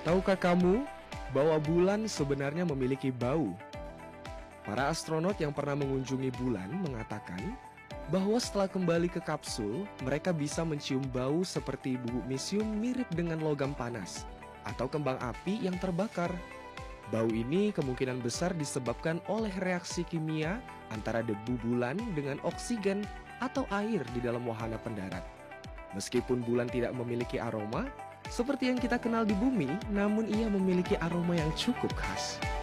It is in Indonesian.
Tahukah kamu bahwa bulan sebenarnya memiliki bau? Para astronot yang pernah mengunjungi bulan mengatakan bahwa setelah kembali ke kapsul, mereka bisa mencium bau seperti bumisium mirip dengan logam panas atau kembang api yang terbakar. Bau ini kemungkinan besar disebabkan oleh reaksi kimia antara debu bulan dengan oksigen atau air di dalam wahana pendarat. Meskipun bulan tidak memiliki aroma seperti yang kita kenal di bumi, namun ia memiliki aroma yang cukup khas.